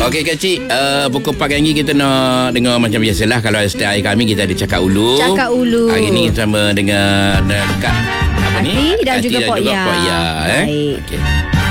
Okey kecik, pukul 4 pagi kita nak dengar macam biasalah. Kalau setiap hari kami kita ada cakap ulu. Hari ni sama dengan dekat apa ni? Dan juga Pok Ya. Baik. Okey.